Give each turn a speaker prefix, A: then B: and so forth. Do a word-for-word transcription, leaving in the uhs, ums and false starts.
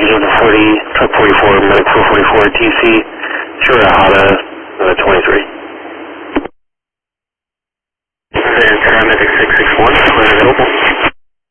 A: Angel forty, Truck forty-four, Medic four forty-four, T C, Shirahara, uh, twenty-three. And Paramedic six six one, clear available.